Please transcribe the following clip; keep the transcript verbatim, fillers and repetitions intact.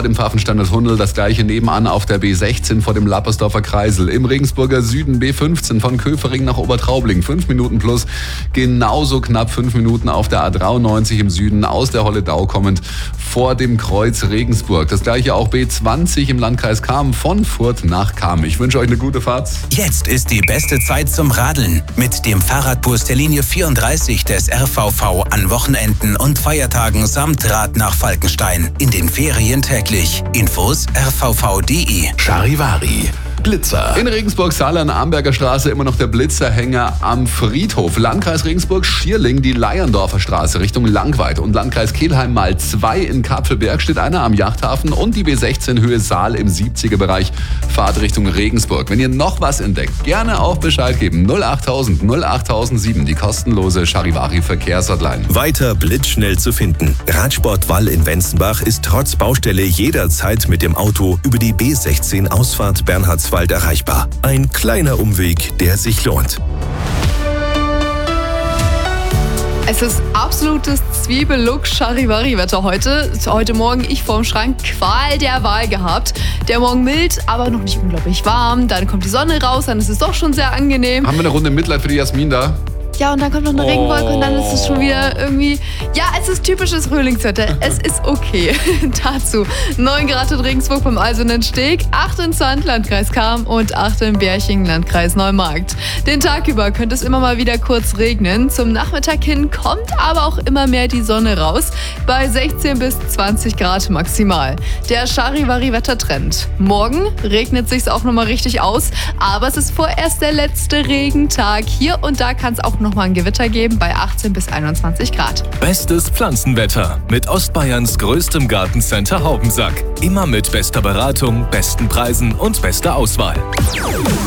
dem Pfaffensteiner Tunnel, das gleiche nebenan auf der B sechzehn vor dem Lappersdorfer Kreisel. Im Regensburger Süden B fünfzehn von Köfering nach Obertraubling, fünf Minuten plus. Genauso knapp fünf Minuten auf der A dreiundneunzig im Süden aus der Holledau kommend vor dem Kreuz Regensburg. Das gleiche auch B zwanzig im Landkreis Cham von Furth nach Cham. Ich wünsche euch eine gute Fahrt. Jetzt ist die beste Zeit zum Radeln mit dem Fahrradbus der Linie vierunddreißig des R V V an Wochenenden und Feiertagen samt Rad nach Falkenstein. In den Ferien täglich. Infos r v v punkt d e. Charivari. Blitzer. In Regensburg-Saale an der Amberger Straße immer noch der Blitzerhänger am Friedhof. Landkreis Regensburg-Schierling die Leiendorfer Straße Richtung Langweid. Und Landkreis Kelheim mal zwei in Kapfelberg steht einer am Yachthafen. Und die B sechzehn Höhe Saal im siebziger Bereich. Fahrt Richtung Regensburg. Wenn ihr noch was entdeckt, gerne auch Bescheid geben. null achttausend null achttausendsieben, die kostenlose Charivari-Verkehrshotline. Weiter blitzschnell zu finden. Radsport Wall in Wenzenbach ist trotz Baustelle jederzeit mit dem Auto über die B sechzehn Ausfahrt Bernhardswald erreichbar. Ein kleiner Umweg, der sich lohnt. Es ist absolutes Zwiebel-Look-Charivari-Wetter heute. Heute Morgen ich vorm Schrank Qual der Wahl gehabt. Der Morgen mild, aber noch nicht unglaublich warm. Dann kommt die Sonne raus, dann ist es doch schon sehr angenehm. Haben wir eine Runde Mitleid für die Jasmin da? Ja, und dann kommt noch eine Oh. Regenwolke und dann ist es schon wieder irgendwie... Ja, es ist typisches Frühlingswetter. Es ist okay. Dazu neun Grad in Regensburg beim Eisernen Steg, acht in Zand, Landkreis Cham und acht in Berching, Landkreis Neumarkt. Den Tag über könnte es immer mal wieder kurz regnen. Zum Nachmittag hin kommt aber auch immer mehr die Sonne raus. Bei sechzehn bis zwanzig Grad maximal. Der Charivari-Wettertrend. Morgen regnet sich's auch nochmal richtig aus, aber es ist vorerst der letzte Regentag. Hier und da kann es auch nochmal ein Gewitter geben bei achtzehn bis einundzwanzig Grad. Bestes Pflanzenwetter mit Ostbayerns größtem Gartencenter Haubensack. Immer mit bester Beratung, besten Preisen und bester Auswahl.